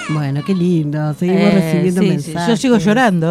Bueno, qué lindo, seguimos recibiendo mensajes. Yo sigo llorando,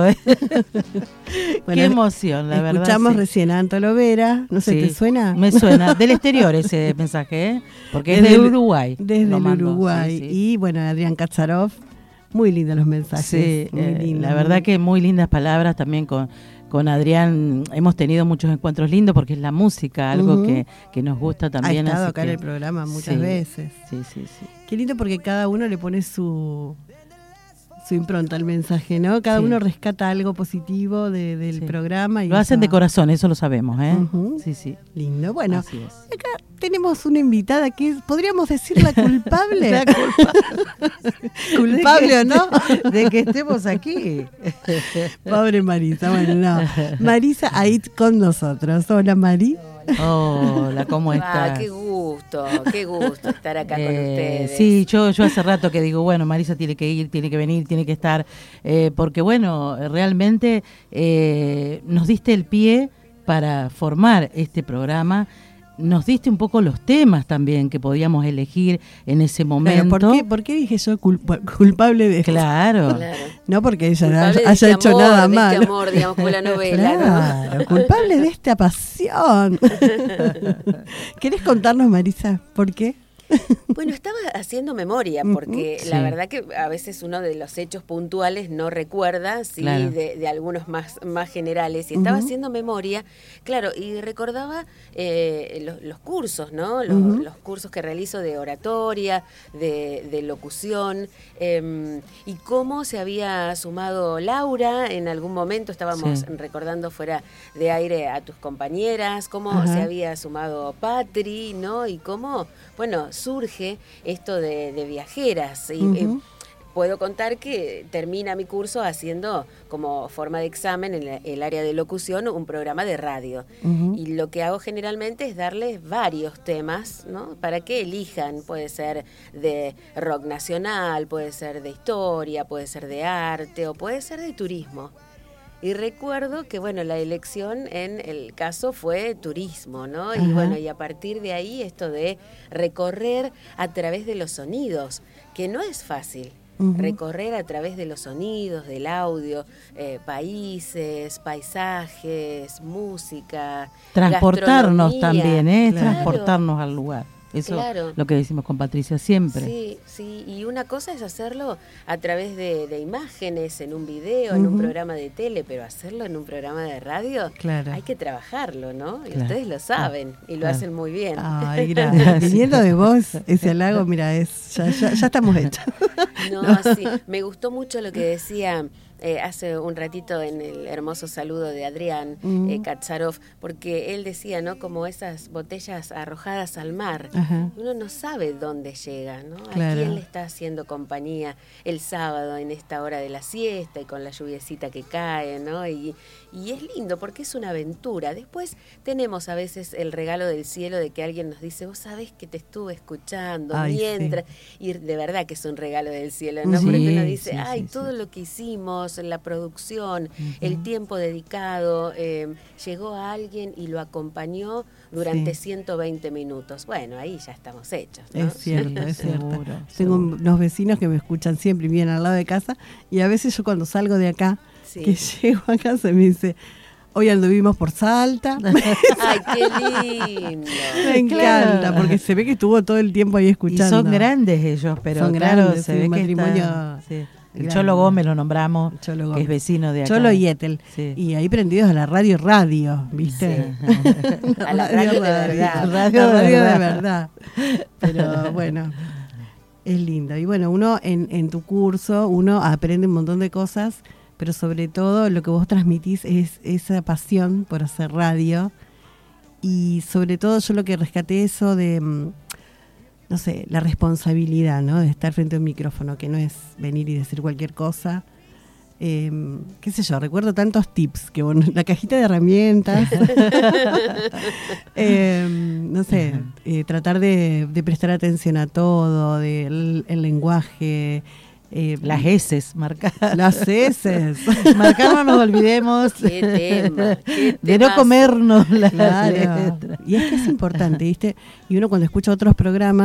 Bueno, qué emoción, la verdad. Escuchamos recién a Anto Lovera, no sé, ¿te suena? Me suena, del exterior ese mensaje, porque es del Uruguay. Desde el Uruguay. Sí. Y bueno, Adrián Katsarov, muy lindos los mensajes. Sí, muy lindos. La verdad que muy lindas palabras también con Adrián. Hemos tenido muchos encuentros lindos porque es la música, algo que nos gusta también. Ha estado acá en el programa muchas veces. Sí. Qué lindo porque cada uno le pone su impronta al mensaje, ¿no? Cada uno rescata algo positivo del programa. Y lo hacen de corazón, eso lo sabemos, ¿eh? Sí. Lindo. Bueno, así es. Acá tenemos una invitada que podríamos decir la culpable. La culpable o no, de que estemos aquí. Pobre Marisa. Bueno, no. Marisa Ait con nosotros. Hola, Mari. Hola, ¿cómo estás? Qué gusto estar acá con ustedes. Sí, yo hace rato que digo, bueno, Marisa tiene que ir, tiene que venir, tiene que estar, porque bueno, realmente nos diste el pie para formar este programa. Nos diste un poco los temas también que podíamos elegir en ese momento. Claro, ¿por qué dije yo culpable de esto? Claro. No porque ella haya hecho nada mal. Este amor, digamos, como la novela. Claro, ¿no? Culpable de esta pasión. ¿Querés contarnos, Marisa, por qué? Bueno, estaba haciendo memoria porque la verdad que a veces uno de los hechos puntuales no recuerda, claro, de algunos más generales, y estaba haciendo memoria, claro, y recordaba los cursos, ¿no? Los cursos que realizo de oratoria, de locución, y cómo se había sumado Laura en algún momento. Estábamos recordando fuera de aire a tus compañeras, cómo se había sumado Patri, ¿no? Y cómo, bueno, surge esto de viajeras. Y puedo contar que termina mi curso haciendo como forma de examen en el área de locución un programa de radio. Y lo que hago generalmente es darles varios temas, ¿no? Para que elijan. Puede ser de rock nacional, puede ser de historia, puede ser de arte o puede ser de turismo. Y recuerdo que, bueno, la elección en el caso fue turismo, ¿no? Y bueno, y a partir de ahí esto de recorrer a través de los sonidos, que no es fácil. Recorrer a través de los sonidos, del audio, países, paisajes, música, transportarnos también, claro, transportarnos al lugar. Eso claro, lo que decimos con Patricia siempre. Sí, y una cosa es hacerlo a través de imágenes, en un video, en un programa de tele, pero hacerlo en un programa de radio, hay que trabajarlo, ¿no? Y ustedes lo saben, y lo hacen muy bien. Ay, gracias. Viniendo de vos, ese halago, mira, ya estamos hechos. No, sí, me gustó mucho lo que decía hace un ratito en el hermoso saludo de Adrián Katsarov, porque él decía, ¿no? Como esas botellas arrojadas al mar. Uno no sabe dónde llega, ¿no? Claro. ¿A quién le está haciendo compañía el sábado en esta hora de la siesta y con la lluviecita que cae, ¿no? Y es lindo porque es una aventura. Después tenemos a veces el regalo del cielo de que alguien nos dice, vos sabés que te estuve escuchando mientras, y de verdad que es un regalo del cielo, ¿no? Porque uno dice, todo lo que hicimos, la producción, el tiempo dedicado, llegó a alguien y lo acompañó durante 120 minutos. Bueno, ahí ya estamos hechos, ¿no? Es cierto, es cierto. Tengo unos vecinos que me escuchan siempre y vienen al lado de casa, y a veces yo cuando salgo de acá, que llego a casa, me dice, hoy anduvimos por Salta. ¡Ay, qué lindo! Me encanta, porque se ve que estuvo todo el tiempo ahí escuchando. Y son grandes ellos, pero son claro, grandes, se ve matrimonio. El Cholo Gómez lo nombramos, que es vecino de acá. Cholo y Etel. Y ahí prendidos a la radio, ¿viste? A la radio de verdad. Radio de verdad. Pero bueno, es lindo. Y bueno, uno en tu curso, uno aprende un montón de cosas, pero sobre todo lo que vos transmitís es esa pasión por hacer radio. Y sobre todo yo lo que rescaté eso de, no sé, la responsabilidad, ¿no? De estar frente a un micrófono, que no es venir y decir cualquier cosa. Qué sé yo, recuerdo tantos tips, que bueno, la cajita de herramientas, no sé, tratar de prestar atención a todo, el lenguaje, las heces marcadas. Las heces. Marcar, no nos olvidemos. Qué tema, de no comernos las letras. Y es que es importante, ¿viste? Y uno cuando escucha otros programas